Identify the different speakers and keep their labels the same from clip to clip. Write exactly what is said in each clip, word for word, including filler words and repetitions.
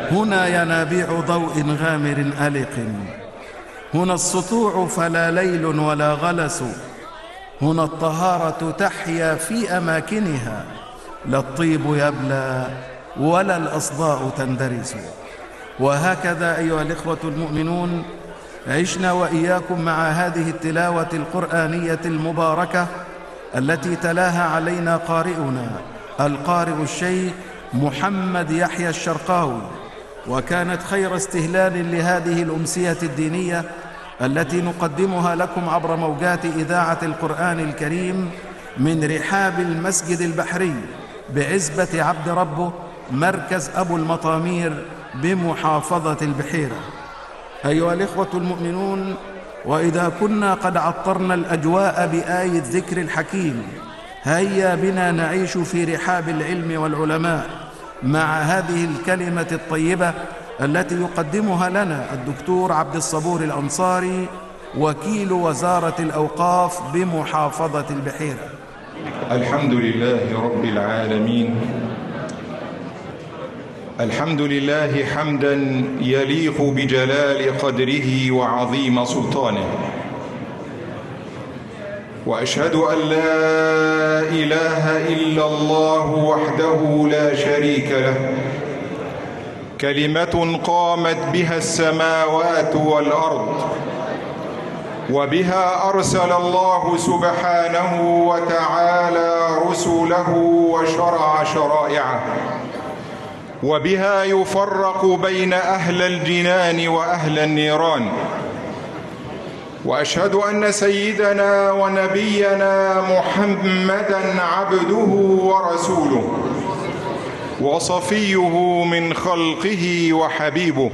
Speaker 1: هنا ينابيع ضوء غامر ألق، هنا السطوع فلا ليل ولا غلس، هنا الطهارة تحيا في أماكنها، لا الطيب يبلى ولا الأصداء تندرس. وهكذا أيها الإخوة المؤمنون عشنا وإياكم مع هذه التلاوة القرآنية المباركة التي تلاها علينا قارئنا القارئ الشيخ محمد يحيى الشرقاوي، وكانت خير استهلال لهذه الأمسية الدينية التي نقدمها لكم عبر موجات إذاعة القرآن الكريم من رحاب المسجد البحري بعزبة عبد ربه مركز أبو المطامير بمحافظة البحيرة. أيها الإخوة المؤمنون، وإذا كنا قد عطرنا الأجواء بآية الذكر الحكيم، هيا بنا نعيش في رحاب العلم والعلماء مع هذه الكلمة الطيبة التي يقدمها لنا الدكتور عبد الصبور الأنصاري وكيل وزارة الأوقاف بمحافظة البحيرة.
Speaker 2: الحمد لله رب العالمين، الحمد لله حمدا يليق بجلال قدره وعظيم سلطانه، وأشهد أن لا إله إلا الله وحده لا شريك له، كلمة قامت بها السماوات والأرض، وبها أرسل الله سبحانه وتعالى رسله وشرع شرائعه، وبها يفرق بين أهل الجنان وأهل النيران. وأشهد أن سيدنا ونبينا محمدًا عبده ورسوله وصفيه من خلقه وحبيبه،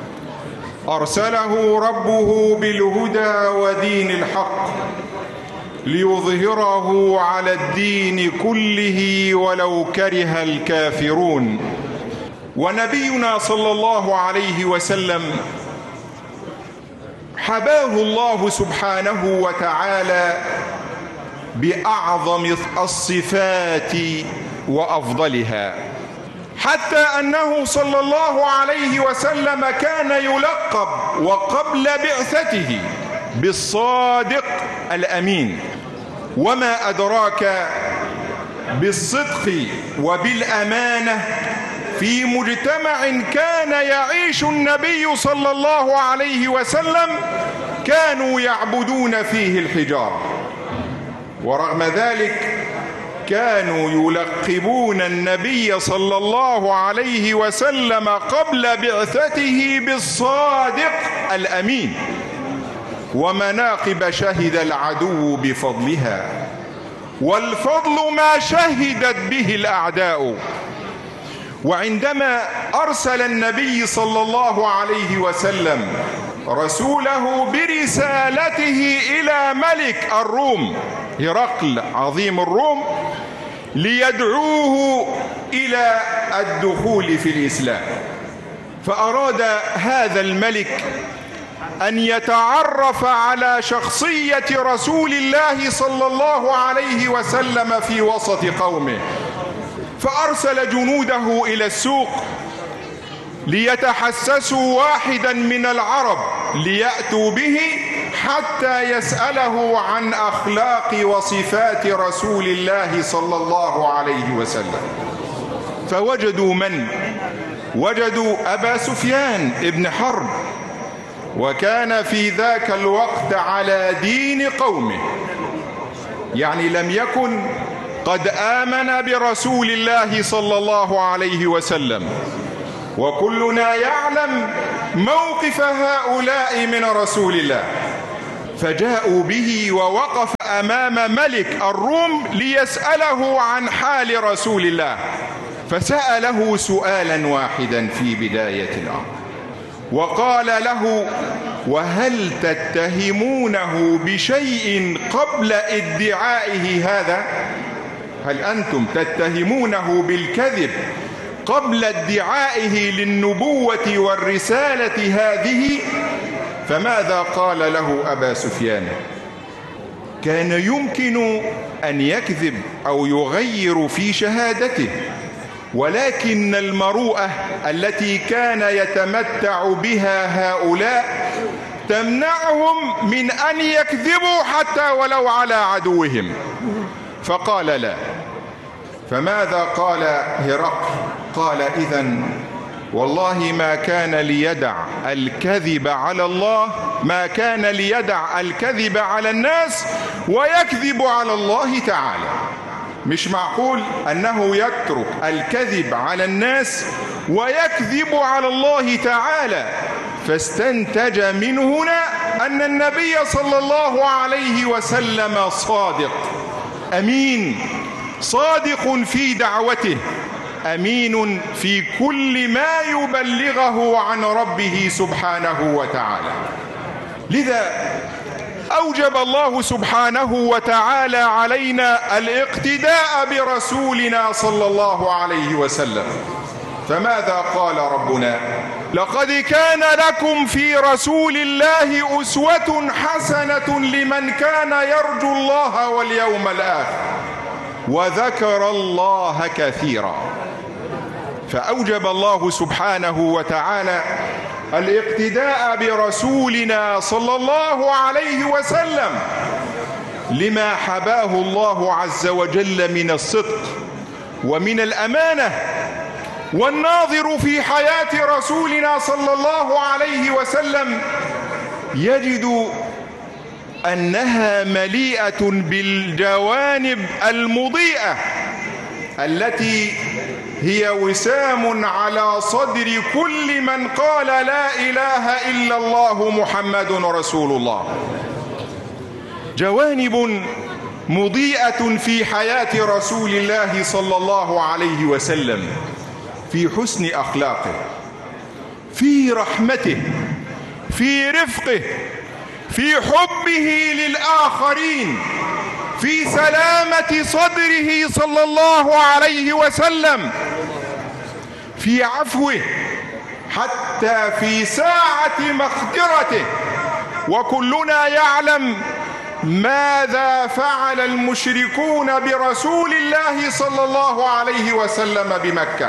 Speaker 2: أرسله ربه بالهدى ودين الحق ليظهره على الدين كله ولو كره الكافرون. ونبينا صلى الله عليه وسلم حباه الله سبحانه وتعالى بأعظم الصفات وأفضلها، حتى أنه صلى الله عليه وسلم كان يلقب وقبل بعثته بالصادق الأمين. وما أدراك بالصدق وبالأمانة في مجتمع كان يعيش النبي صلى الله عليه وسلم كانوا يعبدون فيه الحجارة، ورغم ذلك كانوا يلقبون النبي صلى الله عليه وسلم قبل بعثته بالصادق الأمين، ومناقب شهد العدو بفضلها، والفضل ما شهدت به الأعداء. وعندما أرسل النبي صلى الله عليه وسلم رسوله برسالته إلى ملك الروم هرقل عظيم الروم ليدعوه إلى الدخول في الإسلام، فأراد هذا الملك أن يتعرف على شخصية رسول الله صلى الله عليه وسلم في وسط قومه، فأرسل جنوده إلى السوق ليتحسسوا واحدا من العرب ليأتوا به حتى يسأله عن أخلاق وصفات رسول الله صلى الله عليه وسلم. فوجدوا من؟ وجدوا أبا سفيان ابن حرب، وكان في ذاك الوقت على دين قومه، يعني لم يكن قد آمن برسول الله صلى الله عليه وسلم. وكلنا يعلم موقف هؤلاء من رسول الله، فجاءوا به ووقف أمام ملك الروم ليسأله عن حال رسول الله، فسأله سؤالا واحدا في بداية الأمر، وقال له: وهل تتهمونه بشيء قبل ادعائه هذا؟ هل أنتم تتهمونه بالكذب قبل ادعائه للنبوة والرسالة هذه؟ فماذا قال له أبا سفيان؟ كان يمكن أن يكذب أو يغير في شهادته، ولكن المروءة التي كان يتمتع بها هؤلاء تمنعهم من أن يكذبوا حتى ولو على عدوهم، فقال لا. فماذا قال هرقل؟ قال إذن والله ما كان ليدع الكذب على الله، ما كان ليدع الكذب على الناس ويكذب على الله تعالى. مش معقول أنه يترك الكذب على الناس ويكذب على الله تعالى. فاستنتج من هنا أن النبي صلى الله عليه وسلم صادق أمين، صادق في دعوته، أمين في كل ما يبلغه عن ربه سبحانه وتعالى. لذا أوجب الله سبحانه وتعالى علينا الاقتداء برسولنا صلى الله عليه وسلم. فماذا قال ربنا؟ لقد كان لكم في رسول الله أسوة حسنة لمن كان يرجو الله واليوم الآخر وذكر الله كثيرا. فأوجب الله سبحانه وتعالى الاقتداء برسولنا صلى الله عليه وسلم لما حباه الله عز وجل من الصدق ومن الأمانة. والناظر في حياة رسولنا صلى الله عليه وسلم يجد أنها مليئة بالجوانب المضيئة التي هي وسام على صدر كل من قال لا إله إلا الله محمد رسول الله. جوانب مضيئة في حياة رسول الله صلى الله عليه وسلم، في حسن أخلاقه، في رحمته، في رفقه، في حبه للآخرين، في سلامة صدره صلى الله عليه وسلم، في عفوه، حتى في ساعة مقدرته. وكلنا يعلم ماذا فعل المشركون برسول الله صلى الله عليه وسلم بمكة،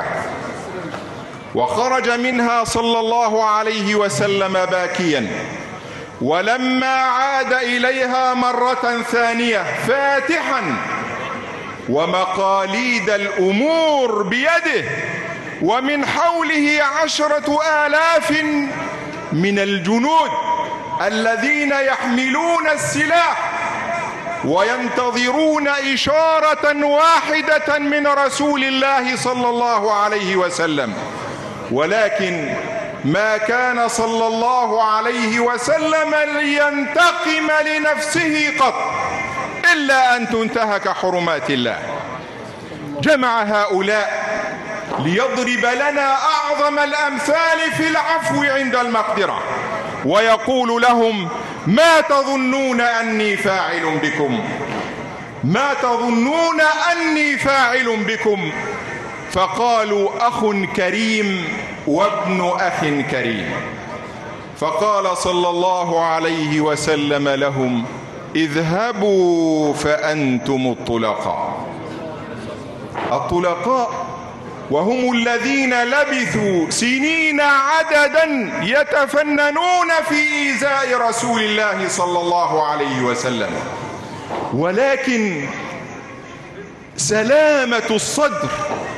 Speaker 2: وخرج منها صلى الله عليه وسلم باكيا، ولما عاد إليها مرة ثانية فاتحا ومقاليد الأمور بيده ومن حوله عشرة آلاف من الجنود الذين يحملون السلاح وينتظرون إشارة واحدة من رسول الله صلى الله عليه وسلم. ولكن ما كان صلى الله عليه وسلم لينتقم لنفسه قط إلا أن تنتهك حرمات الله. جمع هؤلاء ليضرب لنا أعظم الأمثال في العفو عند المقدرة، ويقول لهم ما تظنون أني فاعل بكم، ما تظنون أني فاعل بكم. فقالوا أخ كريم وابن أخ كريم. فقال صلى الله عليه وسلم لهم اذهبوا فأنتم الطلقاء. الطلقاء وهم الذين لبثوا سنين عددا يتفننون في إيذاء رسول الله صلى الله عليه وسلم، ولكن سلامة الصدر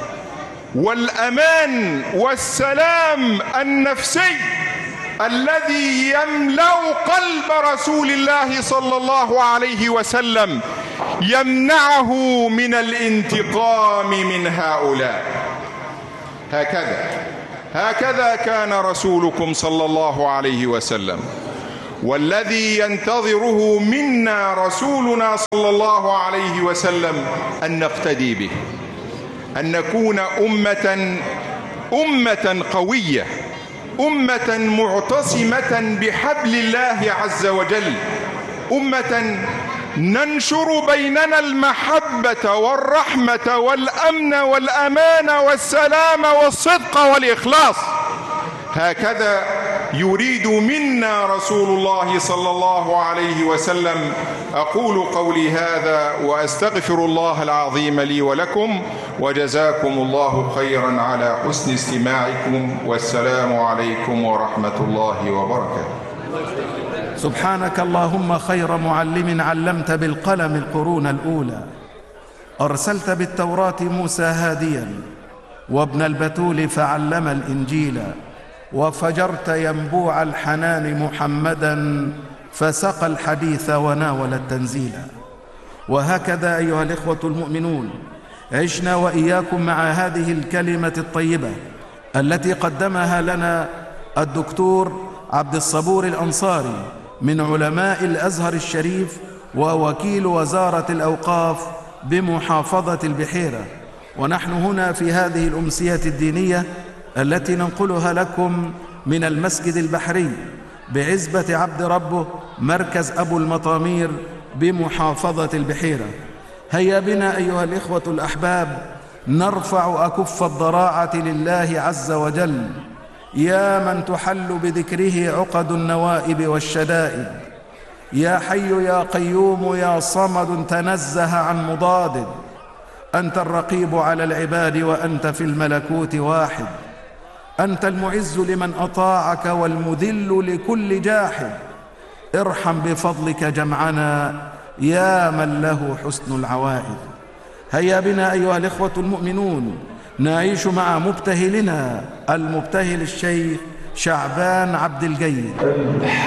Speaker 2: والأمان والسلام النفسي الذي يملأ قلب رسول الله صلى الله عليه وسلم يمنعه من الانتقام من هؤلاء. هكذا هكذا كان رسولكم صلى الله عليه وسلم، والذي ينتظره منا رسولنا صلى الله عليه وسلم أن نقتدي به، أن نكون أمة أمة قوية، أمة معتصمة بحبل الله عز وجل، أمة ننشر بيننا المحبة والرحمة والأمن والأمان والسلام والصدق والإخلاص. هكذا يريد منا رسول الله صلى الله عليه وسلم. أقول قولي هذا وأستغفر الله العظيم لي ولكم، وجزاكم الله خيرا على حسن استماعكم، والسلام عليكم ورحمة الله وبركاته.
Speaker 1: سبحانك اللهم خير معلم علمت بالقلم القرون الأولى، أرسلت بالتوراة موسى هاديا، وابن البتول فعلم الإنجيل، وفجرت ينبوع الحنان محمدا فسقى الحديث وناول التنزيل. وهكذا أيها الإخوة المؤمنون عشنا وإياكم مع هذه الكلمة الطيبة التي قدمها لنا الدكتور عبد الصبور الأنصاري من علماء الأزهر الشريف ووكيل وزارة الأوقاف بمحافظة البحيرة. ونحن هنا في هذه الأمسية الدينية التي ننقلها لكم من المسجد البحري بعزبة عبد ربه مركز أبو المطامير بمحافظة البحيرة. هيا بنا أيها الإخوة الأحباب نرفع أكف الضراعة لله عز وجل، يا من تحل بذكره عقد النوائب والشدائد، يا حي يا قيوم يا صمد تنزه عن مضاد، أنت الرقيب على العباد وأنت في الملكوت واحد، أنت المعز لمن أطاعك والمذل لكل جاحد، ارحم بفضلك جمعنا يا من له حسن العوائد. هيا بنا أيها الإخوة المؤمنون نعيش مع مبتهلنا المبتهل الشيخ شعبان عبد الجيد.